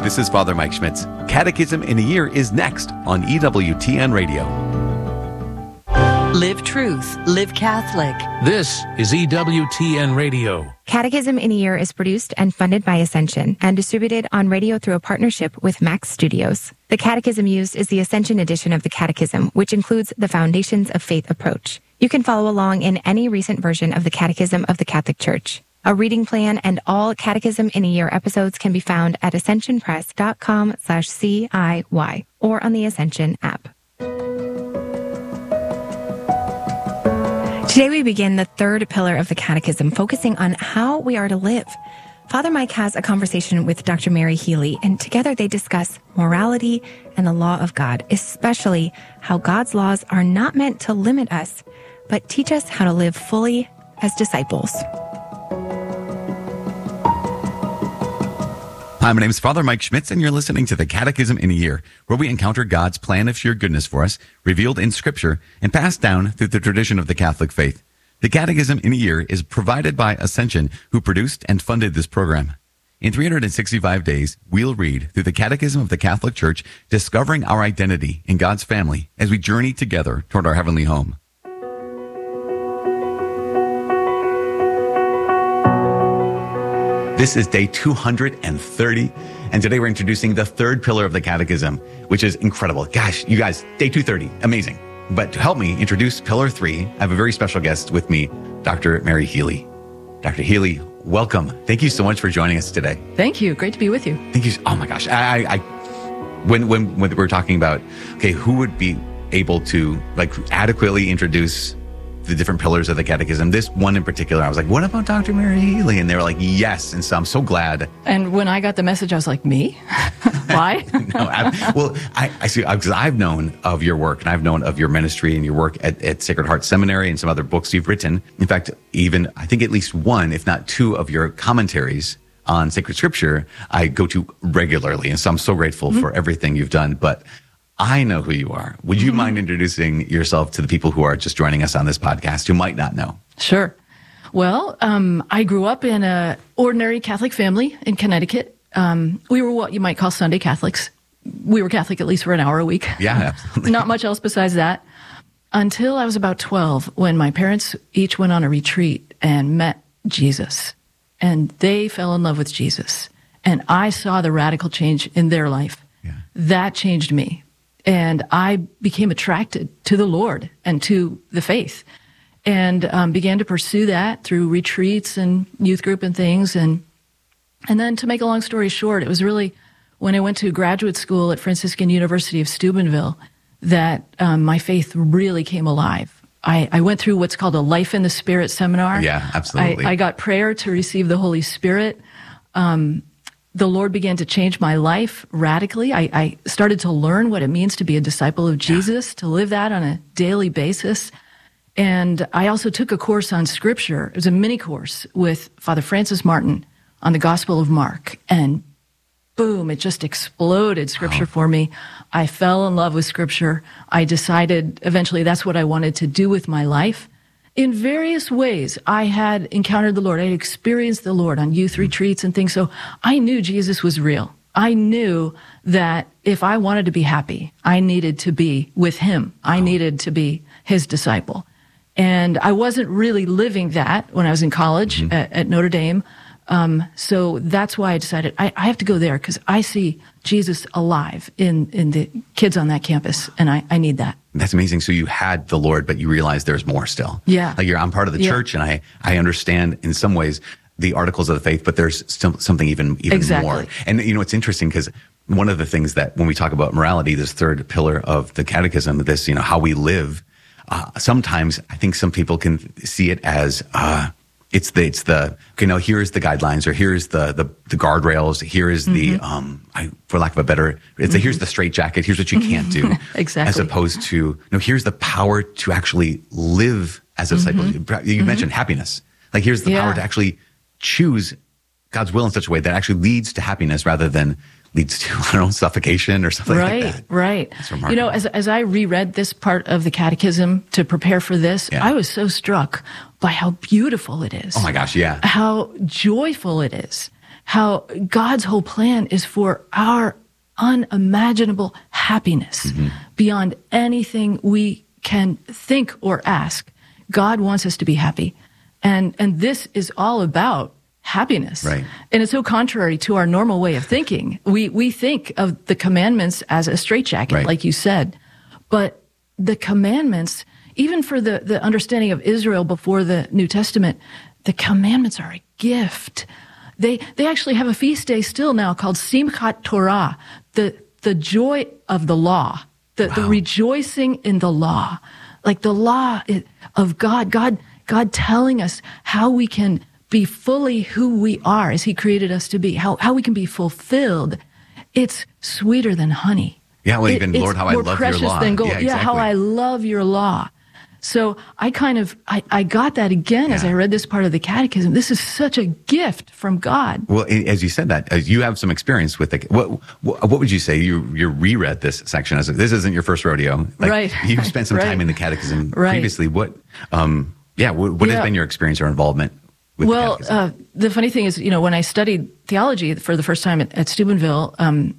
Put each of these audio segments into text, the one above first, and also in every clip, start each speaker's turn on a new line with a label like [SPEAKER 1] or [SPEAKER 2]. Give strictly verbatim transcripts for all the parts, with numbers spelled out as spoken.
[SPEAKER 1] This is Father Mike Schmitz. Catechism in a Year is next on E W T N Radio.
[SPEAKER 2] Live truth, live Catholic.
[SPEAKER 3] This is E W T N Radio.
[SPEAKER 4] Catechism in a Year is produced and funded by Ascension and distributed on radio through a partnership with Max Studios. The catechism used is the Ascension edition of the Catechism, which includes the Foundations of Faith approach. You can follow along in any recent version of the Catechism of the Catholic Church. A reading plan and all Catechism in a Year episodes can be found at ascensionpress.com slash CIY or on the Ascension app. Today we begin the third pillar of the Catechism, focusing on how we are to live. Father Mike has a conversation with Doctor Mary Healy, and together they discuss morality and the law of God, especially how God's laws are not meant to limit us, but teach us how to live fully as disciples.
[SPEAKER 1] Hi, my name is Father Mike Schmitz, and you're listening to the Catechism in a Year, where we encounter God's plan of sheer goodness for us, revealed in Scripture, and passed down through the tradition of the Catholic faith. The Catechism in a Year is provided by Ascension, who produced and funded this program. In three hundred sixty-five days, we'll read through the Catechism of the Catholic Church, discovering our identity in God's family as we journey together toward our heavenly home. This is day two hundred thirty, and today we're introducing the third pillar of the Catechism, which is incredible. Gosh, you guys, day two thirty, amazing. But to help me introduce pillar three, I have a very special guest with me, Doctor Mary Healy. Doctor Healy, welcome. Thank you so much for joining us today.
[SPEAKER 5] Thank you. Great to be with you.
[SPEAKER 1] Thank you. Oh my gosh, I, I, I when when when we were talking about, okay, who would be able to like adequately introduce the different pillars of the Catechism, this one in particular, I was like, what about Doctor Mary Healy? And they were like, yes. And so I'm so glad.
[SPEAKER 5] And when I got the message, I was like, me? Why?
[SPEAKER 1] no, I, well, I, I see, because I've known of your work, and I've known of your ministry and your work at, at Sacred Heart Seminary and some other books you've written. In fact, even I think at least one, if not two, of your commentaries on sacred scripture, I go to regularly. And so I'm so grateful mm-hmm. for everything you've done. But I know who you are. Would you mm-hmm. mind introducing yourself to the people who are just joining us on this podcast who might not know?
[SPEAKER 5] Sure. Well, um, I grew up in an ordinary Catholic family in Connecticut. Um, we were what you might call Sunday Catholics. We were Catholic at least for an hour a week.
[SPEAKER 1] Yeah, absolutely.
[SPEAKER 5] Not much else besides that. Until I was about twelve, when my parents each went on a retreat and met Jesus. And they fell in love with Jesus. And I saw the radical change in their life. Yeah. That changed me. And I became attracted to the Lord and to the faith, and um, began to pursue that through retreats and youth group and things. And and then to make a long story short, it was really when I went to graduate school at Franciscan University of Steubenville that um, my faith really came alive. I, I went through what's called a Life in the Spirit seminar.
[SPEAKER 1] Yeah, absolutely.
[SPEAKER 5] I, I got prayer to receive the Holy Spirit. Um, The Lord began to change my life radically. I, I started to learn what it means to be a disciple of Jesus, to live that on a daily basis. And I also took a course on Scripture. It was a mini course with Father Francis Martin on the Gospel of Mark. And boom, it just exploded Scripture wow. for me. I fell in love with Scripture. I decided eventually that's what I wanted to do with my life. In various ways, I had encountered the Lord. I had experienced the Lord on youth retreats and things. So I knew Jesus was real. I knew that if I wanted to be happy, I needed to be with him. I needed to be his disciple. And I wasn't really living that when I was in college mm-hmm. at, at Notre Dame. Um, so that's why I decided I, I have to go there because I see Jesus alive in, in the kids on that campus, and I, I need that.
[SPEAKER 1] That's amazing. So you had the Lord, but you realized there's more still.
[SPEAKER 5] Yeah.
[SPEAKER 1] Like you're, I'm part of the
[SPEAKER 5] yeah.
[SPEAKER 1] church, and I, I understand in some ways the articles of the faith, but there's still something even, even
[SPEAKER 5] exactly.
[SPEAKER 1] more. And you know, it's interesting because one of the things that when we talk about morality, this third pillar of the Catechism, this, you know, how we live, uh, sometimes I think some people can see it as, uh, It's the, it's the, okay, now here's the guidelines, or here's the, the, the guardrails, here is the, mm-hmm. um, I, for lack of a better, it's mm-hmm. the, here's the straitjacket, here's what you can't do.
[SPEAKER 5] Exactly.
[SPEAKER 1] As opposed to, no, here's the power to actually live as a disciple. Mm-hmm. You mm-hmm. mentioned happiness. Like here's the yeah. power to actually choose God's will in such a way that actually leads to happiness rather than leads to, I don't know, suffocation or something
[SPEAKER 5] right,
[SPEAKER 1] like that.
[SPEAKER 5] Right, right. You know, as as I reread this part of the Catechism to prepare for this, yeah. I was so struck by how beautiful it is.
[SPEAKER 1] Oh my gosh, yeah.
[SPEAKER 5] How joyful it is. how God's whole plan is for our unimaginable happiness mm-hmm. beyond anything we can think or ask. God wants us to be happy. And and this is all about happiness.
[SPEAKER 1] Right.
[SPEAKER 5] And it's so contrary to our normal way of thinking. We we think of the commandments as a straitjacket,
[SPEAKER 1] right.
[SPEAKER 5] like you said. But the commandments, even for the, the understanding of Israel before the New Testament, the commandments are a gift. They they actually have a feast day still now called Simchat Torah, the the joy of the law, the, wow. the rejoicing in the law. Like the law of God, God, God telling us how we can be fully who we are as he created us to be, how, how we can be fulfilled. It's sweeter than honey.
[SPEAKER 1] Yeah, well, even,
[SPEAKER 5] it,
[SPEAKER 1] Lord, how I love your law.
[SPEAKER 5] It's more precious than gold.
[SPEAKER 1] Yeah,
[SPEAKER 5] yeah,
[SPEAKER 1] exactly.
[SPEAKER 5] how I love your law. So I kind of, I, I got that again yeah. as I read this part of the Catechism. This is such a gift from God.
[SPEAKER 1] Well, as you said that, you have some experience with the, what What would you say? You you reread this section as, this isn't your first rodeo. Like,
[SPEAKER 5] right.
[SPEAKER 1] You've spent some
[SPEAKER 5] right.
[SPEAKER 1] time in the Catechism
[SPEAKER 5] right.
[SPEAKER 1] previously. What, um, yeah, what, what
[SPEAKER 5] yeah.
[SPEAKER 1] has been your experience or involvement with
[SPEAKER 5] well,
[SPEAKER 1] the Catechism?
[SPEAKER 5] Well, uh, the funny thing is, you know, when I studied theology for the first time at, at Steubenville, um,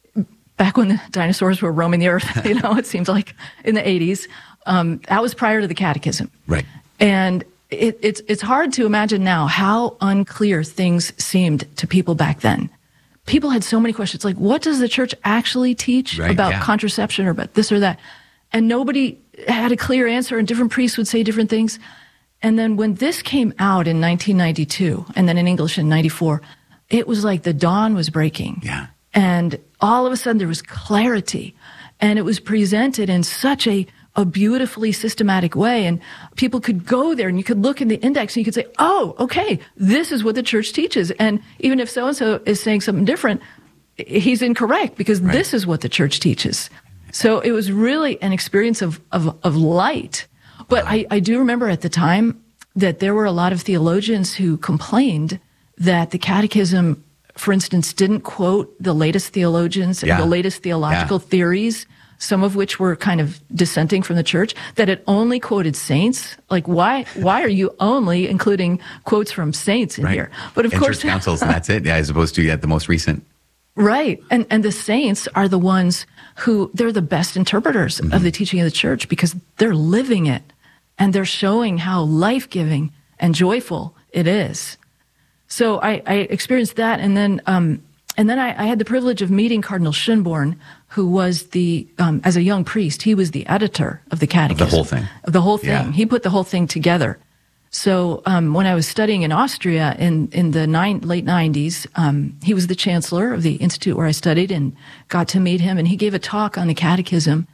[SPEAKER 5] back when the dinosaurs were roaming the earth, you know, it seems like in the eighties, Um, that was prior to the Catechism.
[SPEAKER 1] Right.
[SPEAKER 5] And it, it's it's hard to imagine now how unclear things seemed to people back then. People had so many questions, like, what does the church actually teach
[SPEAKER 1] right,
[SPEAKER 5] about
[SPEAKER 1] yeah.
[SPEAKER 5] contraception or about this or that? And nobody had a clear answer, and different priests would say different things. And then when this came out in nineteen ninety-two, and then in English in ninety-four, it was like the dawn was breaking.
[SPEAKER 1] Yeah.
[SPEAKER 5] And all of a sudden there was clarity. And it was presented in such a a beautifully systematic way, and people could go there and you could look in the index and you could say, oh, okay, this is what the church teaches. And even if so-and-so is saying something different, he's incorrect because right. this is what the church teaches. So it was really an experience of, of, of light. But I, I do remember at the time that there were a lot of theologians who complained that the Catechism, for instance, didn't quote the latest theologians
[SPEAKER 1] yeah.
[SPEAKER 5] and the latest theological
[SPEAKER 1] yeah.
[SPEAKER 5] theories, some of which were kind of dissenting from the church, that it only quoted saints. Like, why why are you only including quotes from saints in
[SPEAKER 1] right.
[SPEAKER 5] here? But of
[SPEAKER 1] and
[SPEAKER 5] course,
[SPEAKER 1] church councils, and that's it, yeah, as opposed to yeah, the most recent.
[SPEAKER 5] Right. And and the saints are the ones who, they're the best interpreters mm-hmm. of the teaching of the church because they're living it and they're showing how life-giving and joyful it is. So I, I experienced that, and then um, and then I, I had the privilege of meeting Cardinal Schönborn, who was the, um, as a young priest, he was the editor of the Catechism.
[SPEAKER 1] Of the whole thing.
[SPEAKER 5] Of the whole thing.
[SPEAKER 1] Yeah.
[SPEAKER 5] He put the whole thing together. So um, when I was studying in Austria in, in the nine, late nineties, um, he was the chancellor of the institute where I studied and got to meet him. And he gave a talk on the Catechism.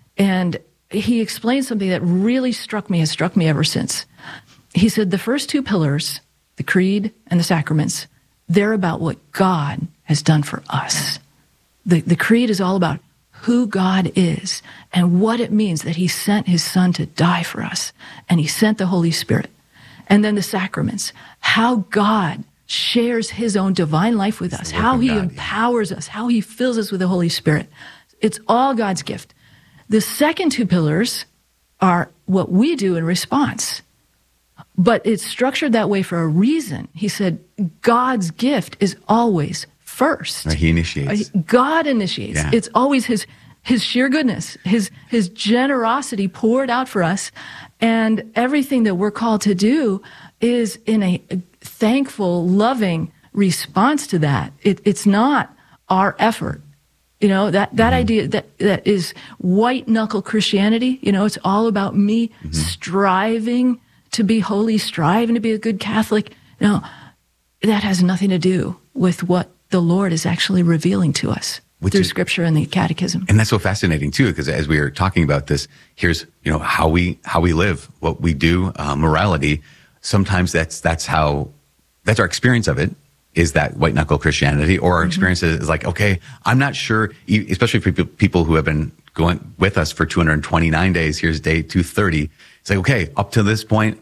[SPEAKER 5] And he explained something that really struck me, has struck me ever since. He said the first two pillars, the creed and the sacraments, they're about what God has done for us. The, the creed is all about who God is and what it means that he sent his son to die for us. And he sent the Holy Spirit. And then the sacraments, how God shares his own divine life with us, how he God, empowers yeah. us, how he fills us with the Holy Spirit. It's all God's gift. The second two pillars are what we do in response. But it's structured that way for a reason. He said, God's gift is always first.
[SPEAKER 1] Right, he initiates.
[SPEAKER 5] God initiates.
[SPEAKER 1] Yeah.
[SPEAKER 5] It's always his his sheer goodness, his his generosity poured out for us. And everything that we're called to do is in a thankful, loving response to that. It, it's not our effort. You know, that, that mm-hmm. idea that, that is white knuckle Christianity. You know, it's all about me mm-hmm. striving to be holy, striving to be a good Catholic. No, that has nothing to do with what the Lord is actually revealing to us. Which through is, Scripture and the Catechism.
[SPEAKER 1] And that's so fascinating too, because as we were talking about this, here's, you know, how we, how we live, what we do, uh, morality. Sometimes that's, that's how, that's our experience of it, is that white knuckle Christianity, or our mm-hmm. experience is like, okay, I'm not sure, especially for people who have been going with us for two hundred twenty-nine days, here's day two thirty. It's like, okay, up to this point,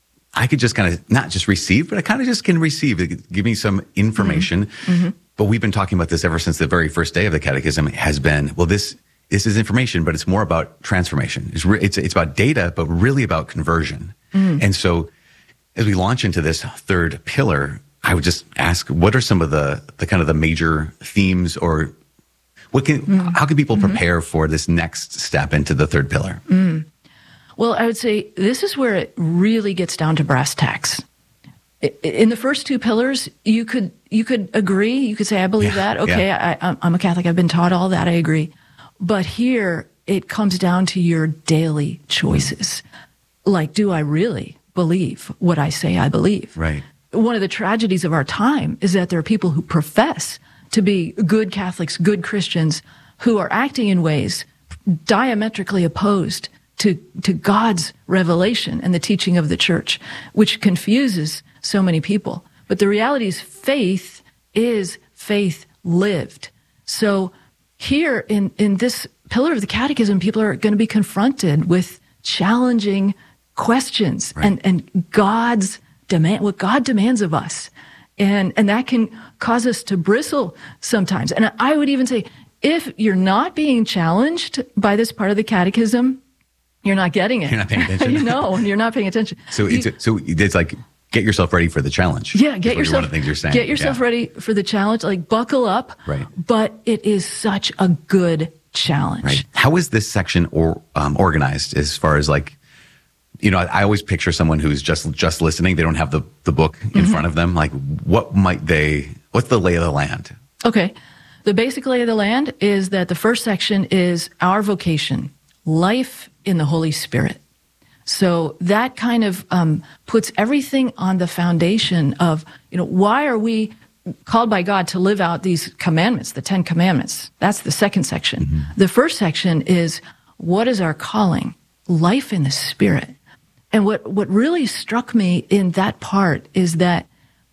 [SPEAKER 1] I could just kind of not just receive, but I kind of just can receive, give me some information. Mm-hmm. Mm-hmm. But we've been talking about this ever since the very first day of the Catechism has been, well, this, this is information, but it's more about transformation. It's, re- it's, it's about data, but really about conversion. Mm. And so as we launch into this third pillar, I would just ask, what are some of the, the kind of the major themes, or what can, mm. how can people mm-hmm. prepare for this next step into the third pillar?
[SPEAKER 5] Mm. Well, I would say this is where it really gets down to brass tacks. In the first two pillars, you could you could agree. You could say, I believe
[SPEAKER 1] yeah,
[SPEAKER 5] that. Okay,
[SPEAKER 1] yeah.
[SPEAKER 5] I, I'm a Catholic. I've been taught all that. I agree. But here, it comes down to your daily choices. Like, do I really believe what I say I believe?
[SPEAKER 1] Right.
[SPEAKER 5] One of the tragedies of our time is that there are people who profess to be good Catholics, good Christians, who are acting in ways diametrically opposed to, to God's revelation and the teaching of the church, which confuses so many people. But the reality is faith is faith lived. So here in, in this pillar of the catechism, people are going to be confronted with challenging questions right. and, and God's demand, what God demands of us. And, and that can cause us to bristle sometimes. And I would even say, if you're not being challenged by this part of the catechism, you're not getting it.
[SPEAKER 1] You're not paying attention.
[SPEAKER 5] You know, and you're not paying attention.
[SPEAKER 1] So
[SPEAKER 5] you,
[SPEAKER 1] it's, so it's like, get yourself ready for the challenge.
[SPEAKER 5] Yeah, get yourself,
[SPEAKER 1] one of the things you're saying.
[SPEAKER 5] Get yourself
[SPEAKER 1] yeah.
[SPEAKER 5] ready for the challenge. Like, buckle up.
[SPEAKER 1] Right.
[SPEAKER 5] But it is such a good challenge.
[SPEAKER 1] Right. How is this section or, um, organized as far as like, you know, I, I always picture someone who's just just listening. They don't have the, the book in mm-hmm. front of them. Like, what might they, what's the lay of the land?
[SPEAKER 5] Okay. The basic lay of the land is that the first section is our vocation, life in the Holy Spirit. So that kind of um, puts everything on the foundation of, you know, why are we called by God to live out these commandments, the Ten Commandments? That's the second section. Mm-hmm. The first section is, what is our calling? Life in the Spirit. And what, what really struck me in that part is that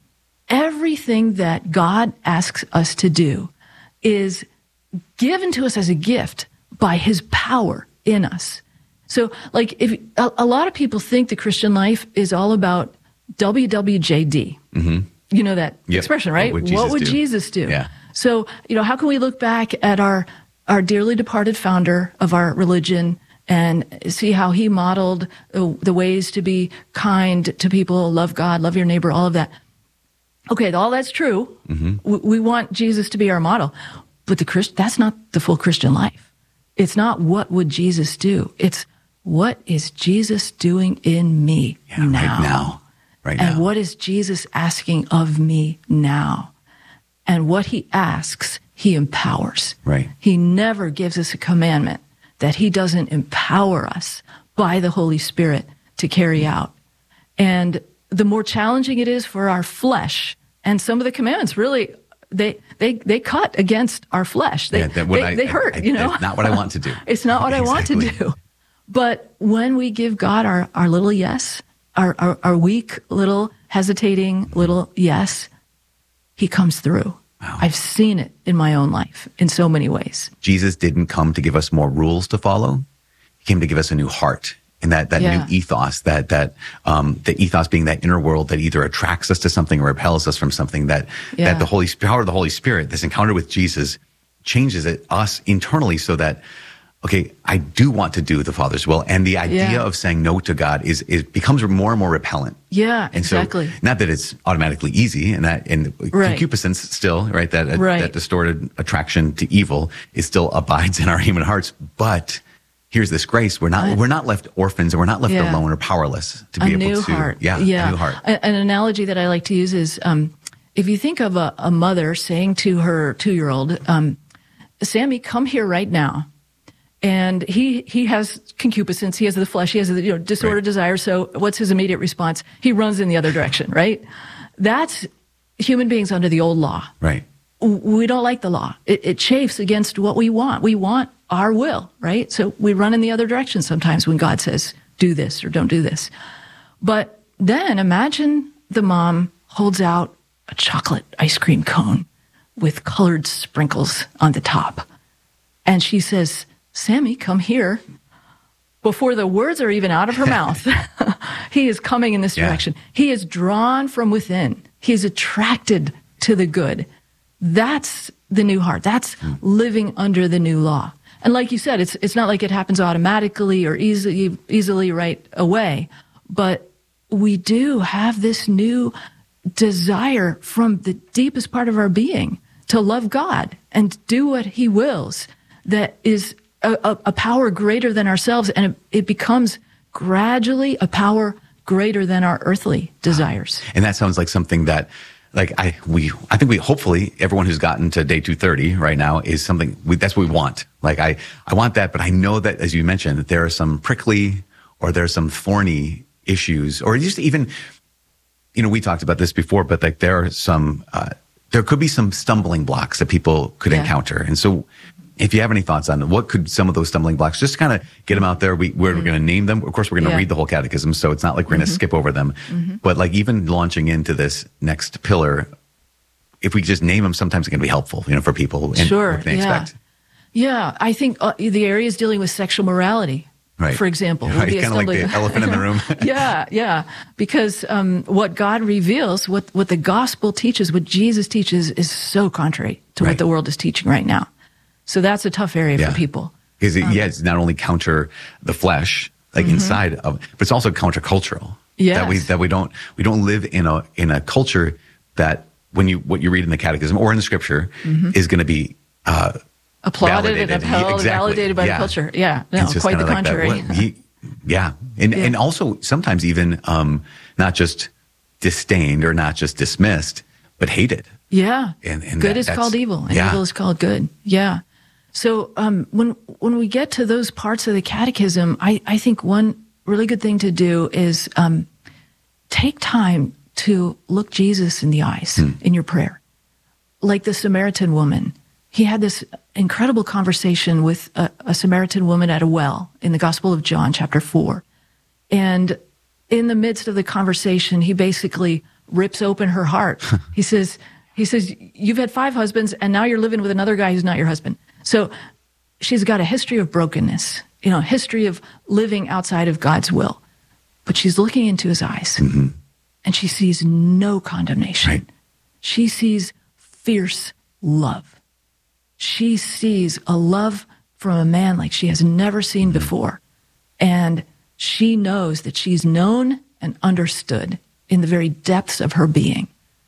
[SPEAKER 5] everything that God asks us to do is given to us as a gift by His power in us. So, like, if a, a lot of people think the Christian life is all about W W J D. Mm-hmm. You know that yep. expression, right?
[SPEAKER 1] What would Jesus
[SPEAKER 5] what would
[SPEAKER 1] do?
[SPEAKER 5] Jesus do?
[SPEAKER 1] Yeah.
[SPEAKER 5] So, you know, how can we look back at our our dearly departed founder of our religion and see how he modeled the, the ways to be kind to people, love God, love your neighbor, all of that? Okay, all that's true. Mm-hmm. We, we want Jesus to be our model, but the Christ, that's not the full Christian life. It's not what would Jesus do. It's what is Jesus doing in me
[SPEAKER 1] yeah,
[SPEAKER 5] now?
[SPEAKER 1] Right now. Right
[SPEAKER 5] and
[SPEAKER 1] now.
[SPEAKER 5] what is Jesus asking of me now? And what He asks, He empowers.
[SPEAKER 1] Right.
[SPEAKER 5] He never gives us a commandment that He doesn't empower us by the Holy Spirit to carry out. And the more challenging it is for our flesh, and some of the commandments really, they they they cut against our flesh. They,
[SPEAKER 1] yeah, that
[SPEAKER 5] they,
[SPEAKER 1] I,
[SPEAKER 5] they hurt,
[SPEAKER 1] I, I,
[SPEAKER 5] you know?
[SPEAKER 1] It's not what I want to do.
[SPEAKER 5] It's not what
[SPEAKER 1] exactly.
[SPEAKER 5] I want to do. But when we give God our, our little yes, our, our, our weak, little, hesitating little yes, He comes through. Wow. I've seen it in my own life in so many ways.
[SPEAKER 1] Jesus didn't come to give us more rules to follow. He came to give us a new heart. And that, that
[SPEAKER 5] yeah.
[SPEAKER 1] new ethos, that, that, um, the ethos being that inner world that either attracts us to something or repels us from something, that,
[SPEAKER 5] yeah.
[SPEAKER 1] that the Holy power of the Holy Spirit, this encounter with Jesus changes it, us internally so that, okay, I do want to do the Father's will. And the idea
[SPEAKER 5] yeah.
[SPEAKER 1] of saying no to God is, it becomes more and more repellent.
[SPEAKER 5] Yeah,
[SPEAKER 1] and
[SPEAKER 5] exactly.
[SPEAKER 1] So, not that it's automatically easy, and that, and
[SPEAKER 5] right.
[SPEAKER 1] concupiscence still, right? That,
[SPEAKER 5] right.
[SPEAKER 1] that distorted attraction to evil, it still abides in our human hearts. But here's this grace. We're not, we're not left orphans, and we're not left
[SPEAKER 5] yeah.
[SPEAKER 1] alone or powerless to be
[SPEAKER 5] a
[SPEAKER 1] able
[SPEAKER 5] new
[SPEAKER 1] to,
[SPEAKER 5] heart.
[SPEAKER 1] yeah,
[SPEAKER 5] yeah,
[SPEAKER 1] a new heart.
[SPEAKER 5] A, an analogy that I like to use is, um, if you think of a, a mother saying to her two-year-old, um, Sammy, come here right now. And he, he has concupiscence. He has the flesh. He has the, you know, disordered
[SPEAKER 1] right.
[SPEAKER 5] desire. So what's his immediate response? He runs in the other direction, right? That's human beings under the old law.
[SPEAKER 1] Right.
[SPEAKER 5] We don't like the law. It, it chafes against what we want. We want our will, right? So we run in the other direction sometimes when God says, do this or don't do this. But then imagine the mom holds out a chocolate ice cream cone with colored sprinkles on the top. And she says, Sammy, come here. Before the words are even out of her mouth, he is coming in this
[SPEAKER 1] yeah.
[SPEAKER 5] direction. He is drawn from within. He is attracted to the good. That's the new heart. That's mm. living under the new law. And like you said, it's it's not like it happens automatically or easily easily right away. But we do have this new desire from the deepest part of our being to love God and do what he wills, that is a, a, a power greater than ourselves, and it, it becomes gradually a power greater than our earthly desires.
[SPEAKER 1] And that sounds like something that, like I we I think we hopefully everyone who's gotten to day two thirty right now is something we, that's what we want. Like I I want that, but I know that, as you mentioned, that there are some prickly or there are some thorny issues, or just even, you know, we talked about this before, but like there are some uh, there could be some stumbling blocks that people could
[SPEAKER 5] Yeah.
[SPEAKER 1] encounter, and so. If you have any thoughts on what could some of those stumbling blocks, just kind of get them out there. We, we're mm-hmm. going to name them. Of course, we're going to
[SPEAKER 5] Yeah.
[SPEAKER 1] read the whole catechism, so it's not like we're going to
[SPEAKER 5] Mm-hmm.
[SPEAKER 1] skip over them. Mm-hmm. But like even launching into this next pillar, if we just name them, sometimes it can be helpful, you know, for people and
[SPEAKER 5] Sure,
[SPEAKER 1] what they
[SPEAKER 5] yeah.
[SPEAKER 1] expect.
[SPEAKER 5] Yeah, I think uh, the areas dealing with sexual morality,
[SPEAKER 1] Right.
[SPEAKER 5] for example, would
[SPEAKER 1] Right,
[SPEAKER 5] be a
[SPEAKER 1] kind of like
[SPEAKER 5] stumbling-
[SPEAKER 1] the elephant in the room.
[SPEAKER 5] yeah, yeah. Because um, what God reveals, what, what the gospel teaches, what Jesus teaches is so contrary to
[SPEAKER 1] Right.
[SPEAKER 5] what the world is teaching right now. So that's a tough area
[SPEAKER 1] Yeah.
[SPEAKER 5] for people.
[SPEAKER 1] Because it,
[SPEAKER 5] Um,
[SPEAKER 1] yeah, it's not only counter the flesh, like inside of, but it's also countercultural. That we
[SPEAKER 5] Yes.
[SPEAKER 1] that we don't we don't live in a in a culture that when you what you read in the catechism or in the scripture is going to be uh,
[SPEAKER 5] Applauded
[SPEAKER 1] validated.
[SPEAKER 5] and upheld,
[SPEAKER 1] Exactly.
[SPEAKER 5] validated by
[SPEAKER 1] Yeah.
[SPEAKER 5] the culture. Yeah, no,
[SPEAKER 1] It's just
[SPEAKER 5] quite the
[SPEAKER 1] kinda like that.
[SPEAKER 5] contrary.
[SPEAKER 1] What- he- yeah, and
[SPEAKER 5] Yeah.
[SPEAKER 1] and also sometimes even um, not just disdained or not just dismissed, but hated.
[SPEAKER 5] Yeah.
[SPEAKER 1] And- and
[SPEAKER 5] good
[SPEAKER 1] that-
[SPEAKER 5] is
[SPEAKER 1] that's-
[SPEAKER 5] called evil, and
[SPEAKER 1] yeah.
[SPEAKER 5] evil is called good. Yeah. So um, when when we get to those parts of the catechism, I, I think one really good thing to do is um, take time to look Jesus in the eyes
[SPEAKER 1] Hmm.
[SPEAKER 5] in your prayer. Like the Samaritan woman. He had this incredible conversation with a, a Samaritan woman at a well in the Gospel of John, chapter four. And in the midst of the conversation, he basically rips open her heart. he says, he says, you've had five husbands and now you're living with another guy who's not your husband. So she's got a history of brokenness, you know, a history of living outside of God's will. But she's looking into his eyes and she sees no condemnation.
[SPEAKER 1] Right.
[SPEAKER 5] She sees fierce love. She sees a love from a man like she has never seen before. And she knows that she's known and understood in the very depths of her being.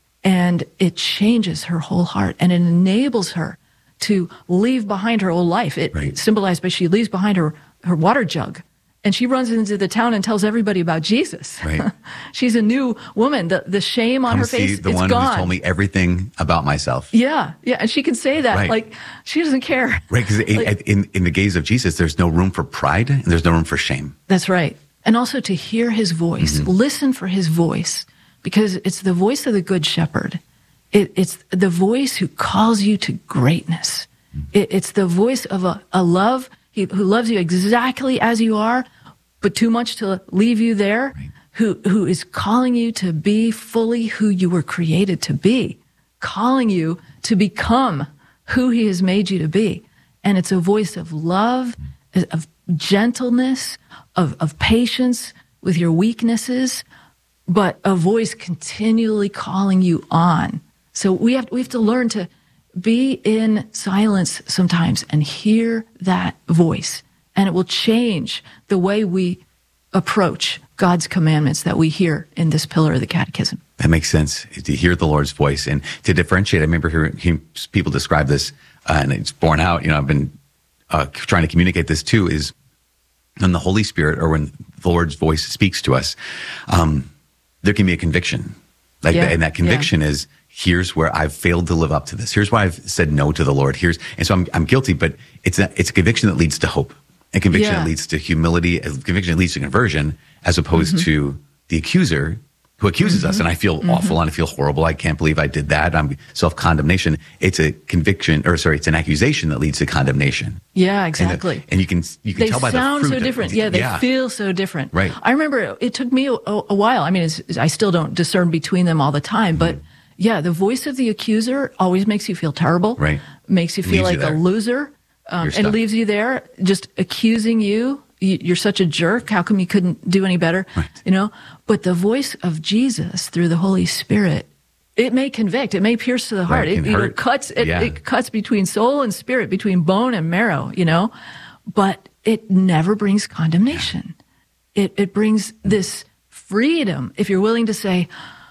[SPEAKER 5] And it changes her whole heart and it enables her to leave behind her old life. It
[SPEAKER 1] Right.
[SPEAKER 5] symbolized by she leaves behind her, her water jug. And she runs into the town and tells everybody about Jesus.
[SPEAKER 1] Right.
[SPEAKER 5] She's a new woman. The, the shame on
[SPEAKER 1] Come
[SPEAKER 5] her
[SPEAKER 1] see
[SPEAKER 5] face,
[SPEAKER 1] the
[SPEAKER 5] it's
[SPEAKER 1] one
[SPEAKER 5] gone.
[SPEAKER 1] who's told me everything about myself.
[SPEAKER 5] Yeah, yeah. And she can say that.
[SPEAKER 1] Right.
[SPEAKER 5] Like, she doesn't care.
[SPEAKER 1] Right, because
[SPEAKER 5] Like-
[SPEAKER 1] in, in the gaze of Jesus, there's no room for pride and there's no room for shame.
[SPEAKER 5] That's right. And also to hear his voice,
[SPEAKER 1] Mm-hmm.
[SPEAKER 5] listen for his voice, because it's the voice of the good shepherd. It, it's the voice who calls you to greatness.
[SPEAKER 1] Mm-hmm.
[SPEAKER 5] It, it's the voice of a, a love he, who loves you exactly as you are, but too much to leave you there,
[SPEAKER 1] Right.
[SPEAKER 5] who, who is calling you to be fully who you were created to be, calling you to become who he has made you to be. And it's a voice of love, of gentleness, of, of patience with your weaknesses, but a voice continually calling you on. So we have, we have to learn to be in silence sometimes and hear that voice. And it will change the way we approach God's commandments that we hear in this pillar of the catechism.
[SPEAKER 1] That makes sense, to hear the Lord's voice and to differentiate. I remember hearing, hearing people describe this, uh, and it's borne out. You know, I've been uh, trying to communicate this too, is when the Holy Spirit or when the Lord's voice speaks to us, um, there can be a conviction. Like,
[SPEAKER 5] Yeah,
[SPEAKER 1] and that conviction is, here's where I've failed to live up to this. Here's why I've said no to the Lord. Here's, and so I'm, I'm guilty, but it's a, it's a conviction that leads to hope. A conviction
[SPEAKER 5] Yeah.
[SPEAKER 1] that leads to humility, a conviction that leads to conversion, as opposed
[SPEAKER 5] Mm-hmm.
[SPEAKER 1] to the accuser who accuses us. And I feel awful and I feel horrible. I can't believe I did that. I'm self-condemnation. It's a conviction, or sorry, it's an accusation that leads to condemnation.
[SPEAKER 5] Yeah,
[SPEAKER 1] And,
[SPEAKER 5] exactly.
[SPEAKER 1] uh, and you can, you can
[SPEAKER 5] They
[SPEAKER 1] tell by the
[SPEAKER 5] sound
[SPEAKER 1] fruit
[SPEAKER 5] so
[SPEAKER 1] that-
[SPEAKER 5] different. Yeah, they
[SPEAKER 1] yeah.
[SPEAKER 5] feel so different.
[SPEAKER 1] Right.
[SPEAKER 5] I remember it took me a, a while. I mean, it's, I still don't discern between them all the time, but yeah, the voice of the accuser always makes you feel terrible.
[SPEAKER 1] Right.
[SPEAKER 5] Makes you feel
[SPEAKER 1] Leaves you
[SPEAKER 5] like a
[SPEAKER 1] there.
[SPEAKER 5] loser. Um,
[SPEAKER 1] You're
[SPEAKER 5] and
[SPEAKER 1] stuck.
[SPEAKER 5] leaves you there just accusing you. You- You're such a jerk. How come you couldn't do any better?
[SPEAKER 1] Right.
[SPEAKER 5] You know, but the voice of Jesus through the Holy Spirit, it may convict. It may pierce to the heart.
[SPEAKER 1] Right,
[SPEAKER 5] It,
[SPEAKER 1] can
[SPEAKER 5] you know,
[SPEAKER 1] hurt.
[SPEAKER 5] cuts. It,
[SPEAKER 1] Yeah.
[SPEAKER 5] it cuts between soul and spirit, between bone and marrow. You know, but it never brings condemnation. It it brings this freedom if you're willing to say,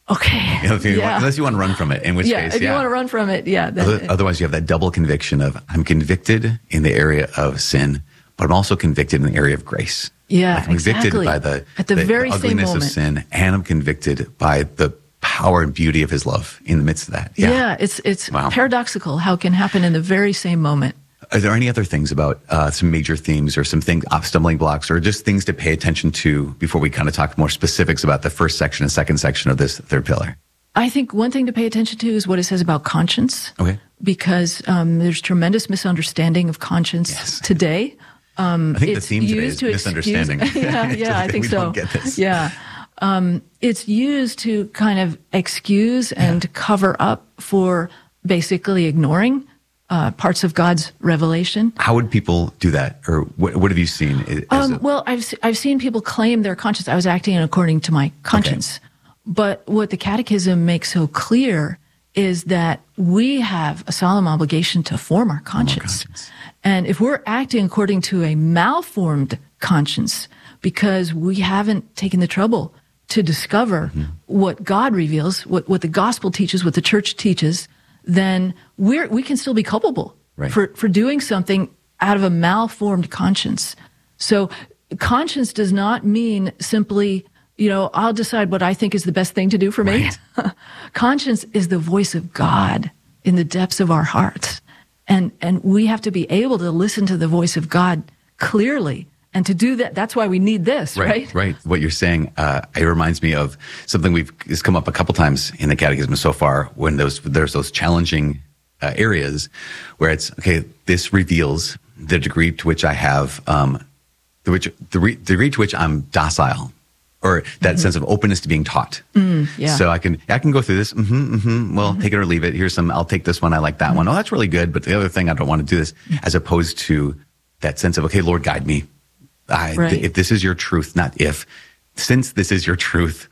[SPEAKER 5] Okay.
[SPEAKER 1] You know, if you
[SPEAKER 5] Yeah.
[SPEAKER 1] want- unless you want to run from it, in which
[SPEAKER 5] Yeah.
[SPEAKER 1] case,
[SPEAKER 5] If
[SPEAKER 1] yeah.
[SPEAKER 5] you want to run from it, yeah. then-
[SPEAKER 1] Other- Otherwise, you have that double conviction of I'm convicted in the area of sin, but I'm also convicted in the area of grace.
[SPEAKER 5] Yeah,
[SPEAKER 1] I'm convicted
[SPEAKER 5] exactly.
[SPEAKER 1] by the,
[SPEAKER 5] At the very same
[SPEAKER 1] ugliness of
[SPEAKER 5] moment.
[SPEAKER 1] sin, and I'm convicted by the power and beauty of his love in the midst of that.
[SPEAKER 5] yeah.
[SPEAKER 1] Yeah.
[SPEAKER 5] it's it's
[SPEAKER 1] Wow.
[SPEAKER 5] paradoxical how it can happen in the very same moment.
[SPEAKER 1] Are there any other things about uh, some major themes or some things, uh, stumbling blocks, or just things to pay attention to before we kind of talk more specifics about the first section and second section of this third pillar?
[SPEAKER 5] I think one thing to pay attention to is what it says about conscience.
[SPEAKER 1] Okay.
[SPEAKER 5] Because um, there's tremendous misunderstanding of conscience
[SPEAKER 1] Yes.
[SPEAKER 5] today. Um,
[SPEAKER 1] I think the
[SPEAKER 5] it's
[SPEAKER 1] theme today is
[SPEAKER 5] used to excuse-
[SPEAKER 1] misunderstanding.
[SPEAKER 5] yeah, yeah, I think
[SPEAKER 1] we
[SPEAKER 5] so.
[SPEAKER 1] don't get this.
[SPEAKER 5] Yeah. Um, it's used to kind of excuse and
[SPEAKER 1] Yeah.
[SPEAKER 5] cover up for basically ignoring uh, parts of God's revelation.
[SPEAKER 1] How would people do that? Or what, what have you seen? as
[SPEAKER 5] Um,
[SPEAKER 1] a-
[SPEAKER 5] well, I've se- I've seen people claim their conscience. I was acting according to my conscience, but what the Catechism makes so clear is that we have a solemn obligation to form our conscience.
[SPEAKER 1] conscience.
[SPEAKER 5] And if we're acting according to a malformed conscience because we haven't taken the trouble to discover
[SPEAKER 1] Mm-hmm.
[SPEAKER 5] what God reveals, what, what the gospel teaches, what the church teaches, then we're, we can still be culpable
[SPEAKER 1] Right.
[SPEAKER 5] for, for doing something out of a malformed conscience. So conscience does not mean simply, you know, I'll decide what I think is the best thing to do for me. Conscience is the voice of God in the depths of our hearts. And, and we have to be able to listen to the voice of God clearly. And to do that, that's why we need this, right?
[SPEAKER 1] Right, right. What you're saying, uh, it reminds me of something we've has come up a couple times in the Catechism so far. When those there's those challenging uh, areas where it's okay. This reveals the degree to which I have, um, the which the re- degree to which I'm docile, or that sense of openness to being taught.
[SPEAKER 5] yeah.
[SPEAKER 1] So I can I can go through this. Mm-hmm, mm-hmm. Well, take it or leave it. Here's some. I'll take this one. I like that one. Oh, that's really good. But the other thing, I don't want to do this. As opposed to that sense of okay, Lord, guide me. I,
[SPEAKER 5] Right.
[SPEAKER 1] th- if this is your truth, not if, since this is your truth,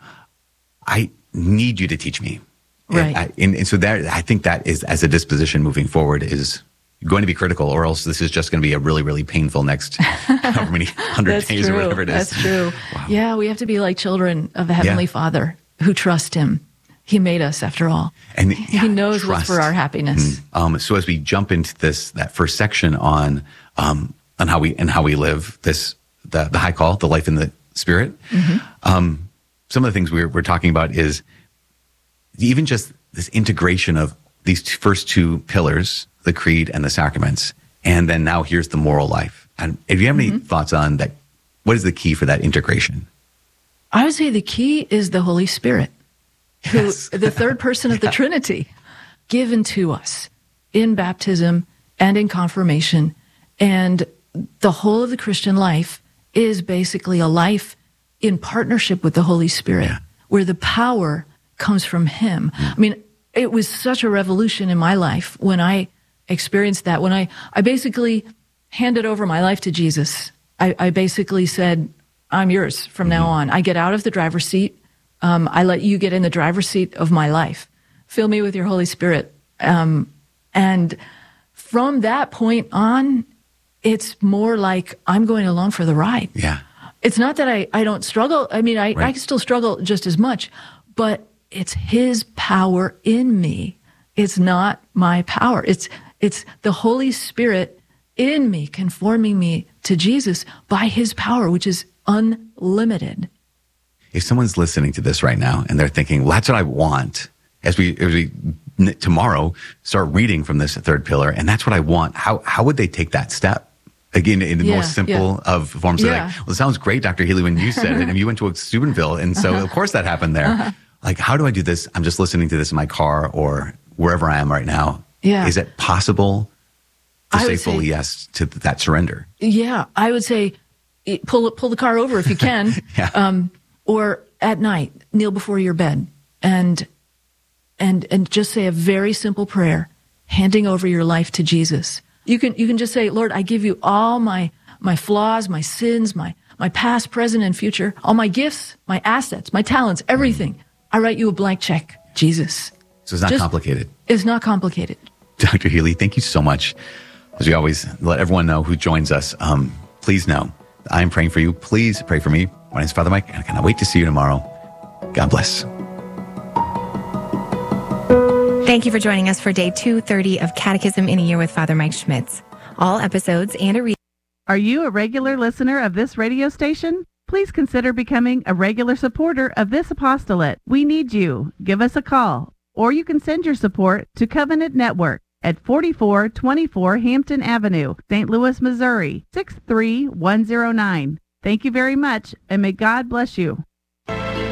[SPEAKER 1] I need you to teach me.
[SPEAKER 5] Right.
[SPEAKER 1] And, I, and, and so that, I think that is, as a disposition moving forward, is going to be critical, or else this is just going to be a really, really painful next however many hundred
[SPEAKER 5] That's
[SPEAKER 1] days
[SPEAKER 5] true.
[SPEAKER 1] or whatever it is.
[SPEAKER 5] That's true. Yeah, we have to be like children of a Heavenly
[SPEAKER 1] Yeah.
[SPEAKER 5] Father who trust Him. He made us, after all.
[SPEAKER 1] And
[SPEAKER 5] He
[SPEAKER 1] yeah,
[SPEAKER 5] knows what's
[SPEAKER 1] trust.
[SPEAKER 5] for our happiness.
[SPEAKER 1] Um, so as we jump into this, that first section on, um, on how we, and how we live this, the, the high call, the life in the Spirit.
[SPEAKER 5] Mm-hmm.
[SPEAKER 1] Um, some of the things we're, we're talking about is even just this integration of these two, first two pillars, the creed and the sacraments. And then now here's the moral life. And if you have
[SPEAKER 5] Mm-hmm.
[SPEAKER 1] any thoughts on that, what is the key for that integration?
[SPEAKER 5] I would say the key is the Holy Spirit, who,
[SPEAKER 1] Yes.
[SPEAKER 5] the third person of the Trinity, given to us in baptism and in confirmation. And the whole of the Christian life is basically a life in partnership with the Holy Spirit,
[SPEAKER 1] Yeah.
[SPEAKER 5] where the power comes from Him. I mean, it was such a revolution in my life when I experienced that, when I, I basically handed over my life to Jesus. I, I basically said, I'm yours from now on. I get out of the driver's seat. Um, I let you get in the driver's seat of my life. Fill me with your Holy Spirit. Um, and from that point on, it's more like I'm going along for the ride.
[SPEAKER 1] Yeah.
[SPEAKER 5] It's not that I, I don't struggle. I mean, I, I
[SPEAKER 1] Right.
[SPEAKER 5] can still struggle just as much, but it's His power in me. It's not my power. It's, it's the Holy Spirit in me, conforming me to Jesus by His power, which is unlimited.
[SPEAKER 1] If someone's listening to this right now and they're thinking, well, that's what I want, as we, as we n- tomorrow start reading from this third pillar, and that's what I want, how, how would they take that step? Again, in the
[SPEAKER 5] Yeah,
[SPEAKER 1] most simple
[SPEAKER 5] yeah.
[SPEAKER 1] of forms. They're
[SPEAKER 5] Yeah.
[SPEAKER 1] like, well, it sounds great, Doctor Healy, when you said it, and you went to a Steubenville, and so of course that happened there.
[SPEAKER 5] Uh-huh.
[SPEAKER 1] Like, how do I do this? I'm just listening to this in my car or wherever I am right now.
[SPEAKER 5] Yeah.
[SPEAKER 1] Is it possible to
[SPEAKER 5] I
[SPEAKER 1] say
[SPEAKER 5] would say-
[SPEAKER 1] fully yes to th- that surrender?
[SPEAKER 5] Yeah, I would say eh, pull pull the car over if you can,
[SPEAKER 1] Yeah.
[SPEAKER 5] um, or at night kneel before your bed and and and just say a very simple prayer, handing over your life to Jesus. You can you can just say, Lord, I give you all my my flaws, my sins, my my past, present, and future, all my gifts, my assets, my talents, everything. I write you a blank check, Jesus.
[SPEAKER 1] So it's not
[SPEAKER 5] Just-
[SPEAKER 1] complicated.
[SPEAKER 5] It's not complicated.
[SPEAKER 1] Doctor Healy, thank you so much. As we always let everyone know who joins us, um, please know I am praying for you. Please pray for me. My name is Father Mike, and I cannot wait to see you tomorrow. God bless.
[SPEAKER 4] Thank you for joining us for day two thirty of Catechism in a Year with Father Mike Schmitz. All episodes and a re-
[SPEAKER 6] Are you a regular listener of this radio station? Please consider becoming a regular supporter of this apostolate. We need you. Give us a call, or you can send your support to Covenant Network at forty-four twenty-four Hampton Avenue, Saint Louis, Missouri, six three one zero nine. Thank you very much, and may God bless you.